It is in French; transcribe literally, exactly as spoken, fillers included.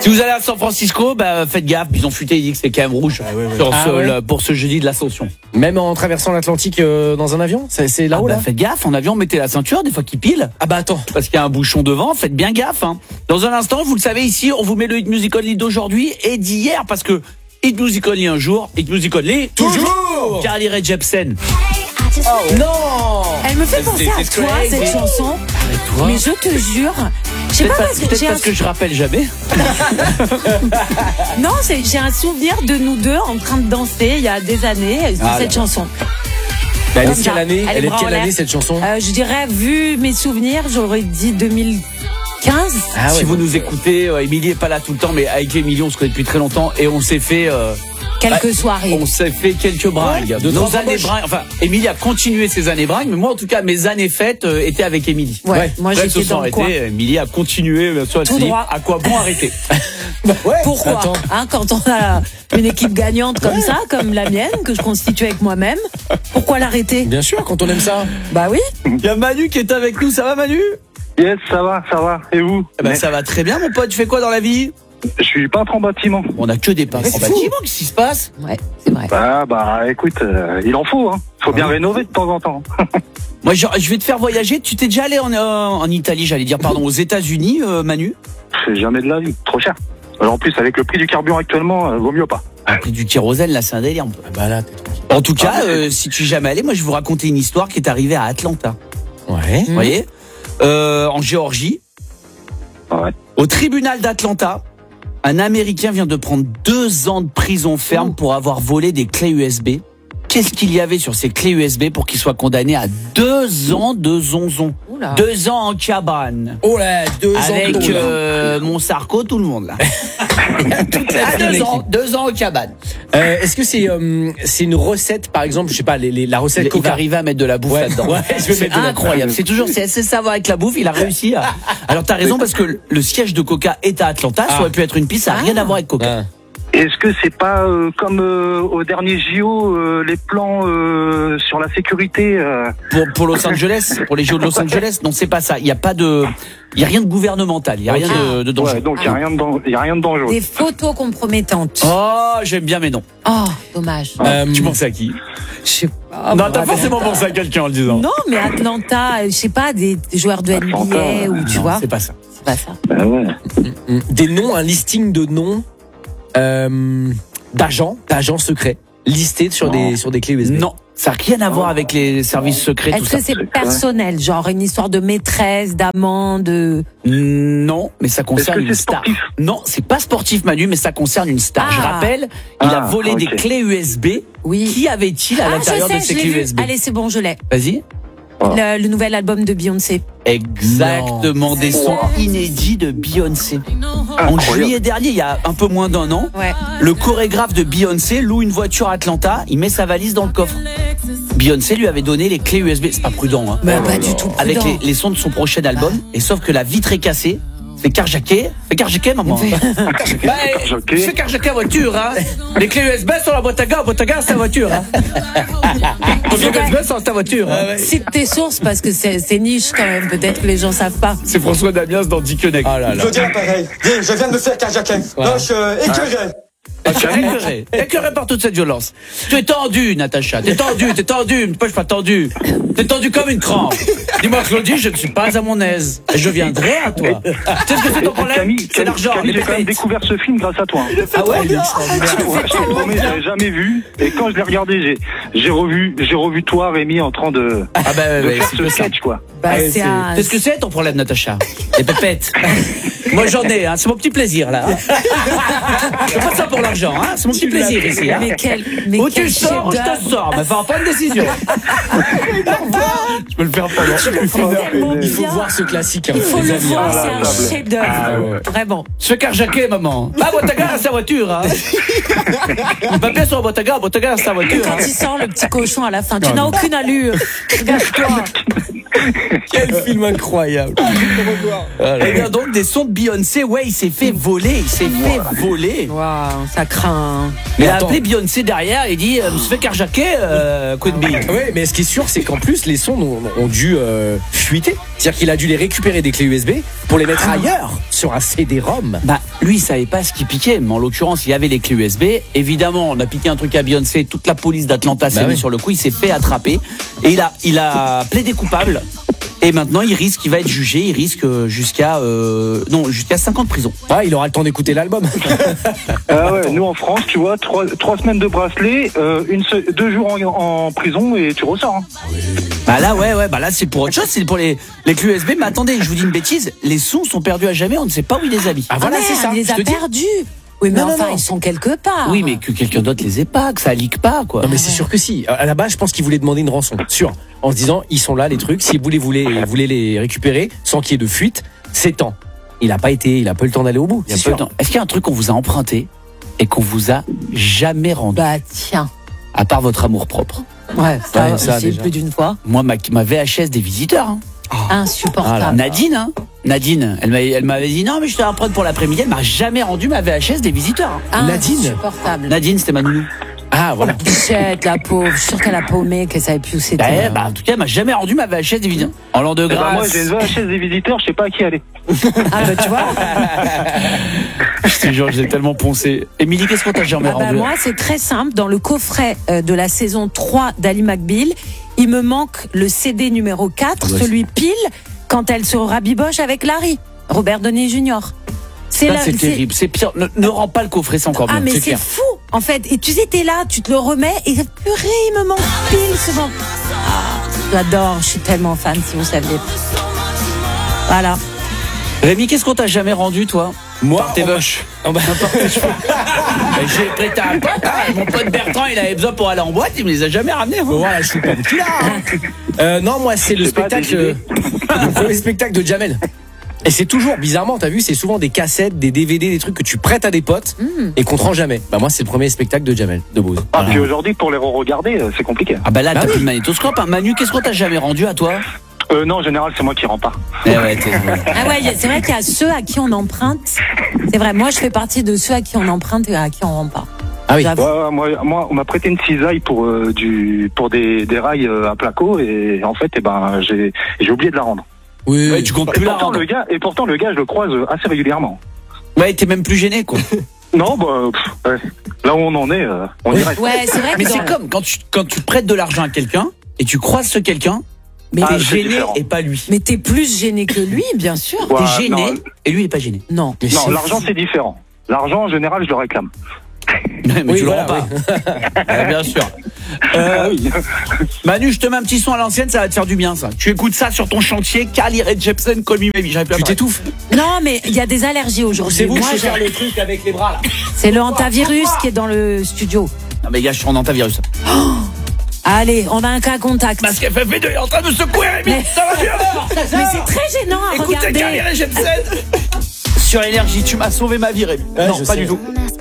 Si vous allez à San Francisco, bah, faites gaffe. Ils ont futé, ils disent que c'est quand même rouge ah, ouais, ouais. Sur ah, ce, ouais. le, pour ce jeudi de l'Ascension. Même en traversant l'Atlantique euh, dans un avion, c'est, c'est là-haut ah, bah, là. Faites gaffe, en avion, mettez la ceinture, des fois qu'il pile. Ah bah attends. Parce qu'il y a un bouchon devant, faites bien gaffe. Hein. Dans un instant, vous le savez ici, on vous met le Hit Music Only d'aujourd'hui et d'hier, parce que Hit Music Only un jour, Hit Music Only toujours. Carly Rae Jepsen. Oh non. Elle me fait penser à toi cette chanson. Mais je te jure, je sais pas parce que peut-être j'ai parce un... que je rappelle jamais. Non, c'est, j'ai un souvenir de nous deux en train de danser il y a des années sur ah, cette là. chanson. Bah, elle est de quelle année Elle est de quelle année cette chanson euh, Je dirais, vu mes souvenirs, j'aurais dit deux mille quinze. Ah, ouais, si vous nous écoutez, euh, Émilie est pas là tout le temps, mais avec Émilie on se connaît depuis très longtemps et on s'est fait euh, quelques bah, soirées. On s'est fait quelques bringues. Ouais, Nos années bringues. Enfin, Émilie a continué ses années bringues, mais moi en tout cas mes années fêtes euh, étaient avec Émilie. Ouais, ouais. Moi Bref, j'étais dans le coin. Émilie a continué bien sûr. Tout droit. À quoi bon arrêter bah, ouais. Pourquoi hein, quand on a une équipe gagnante comme ouais. ça, comme la mienne, que je constitue avec moi-même, pourquoi l'arrêter? Bien sûr, quand on aime ça. Bah oui. Il y a Manu qui est avec nous, ça va Manu? Yes, ça va, ça va. Et vous? Eh ben, Mais... Ça va très bien mon pote, tu fais quoi dans la vie? Je suis peintre en bâtiment. On a que des peintres en bâtiment, qu'est-ce qui se passe? Ouais, c'est vrai. Bah, bah écoute, euh, il en faut, hein. Faut bien ah. rénover de temps en temps. Moi, je, je vais te faire voyager. Tu t'es déjà allé en, euh, en Italie, j'allais dire, pardon, aux États-Unis, euh, Manu? C'est jamais de la vie, trop cher. Alors, en plus, avec le prix du carburant actuellement, euh, vaut mieux pas. Le prix du kérosène, là, c'est un délire. Ah bah là, t'es tranquille. En tout cas, euh, si tu es jamais allé, moi, je vais vous raconter une histoire qui est arrivée à Atlanta. Ouais. Vous voyez? Euh, en Géorgie. Ouais. Au tribunal d'Atlanta, un Américain vient de prendre deux ans de prison ferme oh. pour avoir volé des clés U S B. Qu'est-ce qu'il y avait sur ces clés U S B pour qu'il soit condamné à deux ans de zonzon? Oula. Deux ans en cabane. Oh là, deux Avec ans. Avec euh, mon Sarko, tout le monde là. Toute la ah, deux ans, deux ans en cabane. Euh, est-ce que c'est euh, c'est une recette, par exemple, je sais pas, les, les, la recette Coca. Il va arriver à mettre de la bouffe ouais, là-dedans. Ouais, je vais c'est mettre de incroyable. La... C'est toujours c'est assez savoir avec la bouffe. Il a réussi. À... Alors t'as raison parce que le siège de Coca est à Atlanta. Ça ah. aurait pu être une piste. Ça n'a ah. rien à voir avec Coca. Ah. Est-ce que c'est pas euh, comme euh, au dernier J O euh, les plans euh, sur la sécurité euh... pour pour Los Angeles, pour les J O de Los Angeles? Non, c'est pas ça. Il y a pas de, il y a rien de gouvernemental. Il y a okay. rien de, de dangereux. Ouais, donc il y a rien de, il y a rien de dangereux. Des photos compromettantes. Oh, j'aime bien, mais non. Oh, dommage. Euh, tu pensais à qui? Je sais pas. Non, t'as forcément pensé à quelqu'un en le disant. Non, mais Atlanta, je sais pas, des joueurs de N B A ou tu non, vois. C'est pas ça. C'est pas ça. Bah ouais. Des noms, un listing de noms. Euh, d'agents, d'agents secrets listés sur non. des sur des clés U S B. Non, ça n'a rien à voir avec les services secrets. Est-ce tout que ça. c'est personnel, genre une histoire de maîtresse, d'amant, de... Non, mais ça concerne Est-ce que une c'est star. Sportif Non, c'est pas sportif, Manu, mais ça concerne une star. Ah. Je rappelle, il ah, a volé okay. des clés U S B. Oui. Qui avait-il à ah, l'intérieur je sais, de ces je clés l'ai U S B? vu. Allez, c'est bon, je l'ai. Vas-y. Le, le nouvel album de Beyoncé. Exactement, non. Des sons inédits de Beyoncé. En juillet dernier, il y a un peu moins d'un an, ouais. le chorégraphe de Beyoncé loue une voiture à Atlanta, il met sa valise dans le coffre. Beyoncé lui avait donné les clés U S B, c'est pas prudent, hein. Bah, pas du tout prudent. Avec les, les sons de son prochain album, et sauf que la vitre est cassée. Fais carjaquer, fais carjaquer maman. Bah, fais carjaquer la voiture, hein. Les clés U S B sont la boîte à gars, la boîte à gars c'est la voiture, hein. Les clés U S B sont ta voiture. Hein. Ouais. Cite tes sources parce que c'est, c'est niche quand même, peut-être que les gens savent pas. C'est François Damiens dans Dickeneck. Oh là là. Je dis pareil, je viens de me faire carjacker. Ouais. Non, je suis euh, écœuré. Ah, écœuré, écœuré par toute cette violence. Tu es tendu, Natacha. T'es tendu, t'es tendu. Pourquoi je suis pas tendu? T'es tendu comme une crampe. Dis-moi, Claudie, je ne suis pas à mon aise. Je viendrai à toi. Tu sais ce que c'est ton problème? Camille, c'est l'argent. Camille, j'ai quand même découvert ce film grâce à toi. Ah ouais? Ouais, je te promets, je l'avais jamais vu. Et quand je l'ai regardé, j'ai, j'ai revu, j'ai revu toi, Rémi, en train de, ah bah, de ouais, faire c'est ce ça. sketch, quoi. Bah, ah, c'est c'est un... c'est ce que c'est ton problème, Natacha? Les pépettes. Moi, j'en ai, hein. C'est mon petit plaisir, là. Je fais pas ça pour l'argent, hein. C'est mon petit plaisir ici, hein. Mais quel, mais Où quel tu sors, je te sors. Mais faut prendre une décision. Je peux le faire pendant. Il faut, Il faut voir ce classique. Hein, Il faut le amis. voir, Ah, c'est un chef-d'œuvre. Ah, ouais. Vraiment. Je fais carjacker, maman. Ah, Botaga, c'est sa voiture, hein. Le papier sur Botaga, Botaga, c'est sa voiture. Et quand hein. il sort le petit cochon à la fin, tu n'as aucune allure. Regarde-toi. Quel film incroyable. Eh bien donc des sons de Beyoncé, ouais, il s'est fait voler, il s'est fait voler. Waouh, ça craint. Mais il a attends. appelé Beyoncé derrière et dit, euh, je me suis fait carjacker, euh, Queen Bee. Ouais, mais ce qui est sûr, c'est qu'en plus, les sons ont, ont dû euh, fuiter. C'est-à-dire qu'il a dû les récupérer des clés U S B pour les mettre ailleurs, sur un C D-ROM. Bah, lui, il savait pas ce qui piquait, mais en l'occurrence, il y avait les clés U S B. Évidemment, on a piqué un truc à Beyoncé, toute la police d'Atlanta s'est Bah mise oui. sur le coup, il s'est fait attraper. Et il a, il a plaidé coupable. Et maintenant, il risque, il va être jugé, il risque jusqu'à, euh, non, jusqu'à cinq ans de prison. Ah, il aura le temps d'écouter l'album. Ah ouais, nous en France, tu vois, trois, trois semaines de bracelet, euh, une se- deux jours en, en prison et tu ressors. Hein. Bah là, ouais, ouais, bah là, c'est pour autre chose, c'est pour les, les clés U S B. Mais attendez, je vous dis une bêtise, les sons sont perdus à jamais, on ne sait pas où il les a mis. Ah voilà, Ah, c'est merde, ça. il les je a te dis. perdus. Oui, mais Non, non, enfin, non. ils sont quelque part. Oui, mais que quelqu'un d'autre les ait pas, que ça leak pas, quoi. Non mais c'est sûr que si. À la base, je pense qu'il voulait demander une rançon, sûr. En se disant, ils sont là les trucs. Si vous les voulez, voulez les récupérer sans qu'il y ait de fuite, c'est temps. Il a pas été, il a pas eu le temps d'aller au bout. Il y a C'est pas le sûr. temps. Est-ce qu'il y a un truc qu'on vous a emprunté et qu'on vous a jamais rendu, Bah, tiens. à part votre amour propre? Ouais, ça, Ouais, ça, aussi, déjà. plus d'une fois. Moi, ma, ma V H S des visiteurs, hein. Insupportable. Ah là. Nadine, hein. Nadine, elle m'avait, elle m'avait dit non, mais je te la prendre pour l'après-midi. Elle m'a jamais rendu ma V H S des visiteurs, hein. Nadine. Insupportable. Nadine, c'était ma nounou. Ah voilà. Bichette, la pauvre. Je suis sûre qu'elle a paumé, qu'elle savait plus où c'était. Bah, bah, en tout cas, elle m'a jamais rendu ma V H S des visiteurs. En l'an de Eh ben, grâce. moi, j'ai une V H S des visiteurs, je sais pas à qui aller. Ah, bah, tu vois. Je te jure, j'ai tellement poncé. Émilie, qu'est-ce qu'on t'a jamais Ah bah, rendu? moi, c'est très simple. Dans le coffret euh, de la saison trois d'Ali McBeal, il me manque le C D numéro quatre, Ah bah, celui pile, quand elle se rabiboche avec Larry, Robert Downey junior C'est Ça, la- c'est terrible. C'est pire. Ne, ne rends pas le coffret, c'est encore Ah, mieux. mais c'est c'est clair. fou, en fait. Et tu sais, t'es là, tu te le remets, et purée, il me manque pile ce moment. Ah, j'adore, je suis tellement fan, si vous saviez. Voilà. Rémi, qu'est-ce qu'on t'a jamais rendu, toi? Moi, Par tes on m'a- vaches. on m'a- Ben, j'ai prêté un pote. Ah, mon pote Bertrand, il avait besoin pour aller en boîte, il me les a jamais ramenés. hein. Bon, voilà, je suis pas petit là. hein. Euh, non, moi, c'est le C'est pas spectacle, des idées. euh, le premier spectacle de Jamel. Et c'est toujours, bizarrement, t'as vu, c'est souvent des cassettes, des D V D, des trucs que tu prêtes à des potes et qu'on te rend jamais. Bah, moi, c'est le premier spectacle de Jamel, de Bose. Ah, puis aujourd'hui, pour les re-regarder, euh, c'est compliqué. Ah bah là, Bah t'as oui. plus de magnétoscope. Hein. Manu, qu'est-ce qu'on t'a jamais rendu à toi? Euh, non, en général, c'est moi qui rends pas. Eh ouais, t'es- Ah ouais, y a- c'est vrai qu'il y a ceux à qui on emprunte. C'est vrai, moi je fais partie de ceux à qui on emprunte et à qui on rend pas. Ah oui. J'avoue. Ouais, ouais, moi, moi, on m'a prêté une cisaille pour euh, du pour des, des rails euh, à placo et en fait, eh ben, j'ai j'ai oublié de la rendre. Oui, Ouais, tu comptes Et plus la pourtant, rendre. le gars, et pourtant, le gars, je le croise assez régulièrement. Ouais, t'es même plus gêné, quoi. Non, bah, pff, ouais. Là où on en est, euh, on y reste. Ouais, c'est vrai que Mais dans- c'est comme quand tu, quand tu prêtes de l'argent à quelqu'un et tu croises ce quelqu'un, Mais, Ah, t'es c'est gêné différent. et pas lui. mais t'es plus gêné que lui, bien sûr. Ouais, T'es gêné non, et lui il est pas gêné. Non. Mais non, c'est l'argent, fou. c'est différent. L'argent, en général, je le réclame. Mais Oui, tu voilà, le rends pas. Ouais, bien sûr. Euh, Ah oui. Manu, je te mets un petit son à l'ancienne, ça va te faire du bien, ça. Tu écoutes ça sur ton chantier, Carly Rae Jepsen, Call Me Maybe. J'arrive plus à Tu parler. t'étouffes. Non, mais il y a des allergies aujourd'hui. C'est vous Moi, qui j'ai- faire le truc avec les bras là. c'est le hantavirus qui est dans le studio. Non, mais gars, je suis en antivirus. Allez, on a un cas contact. Parce qu'F F V deux est en train de secouer, Rémi. Mais- Ça va bien alors. Mais c'est très gênant à Écoutez Carly regarder. Rae Jepsen. Sur énergie, tu m'as sauvé ma vie, Rémi. Ouais, non, je pas sais. du tout.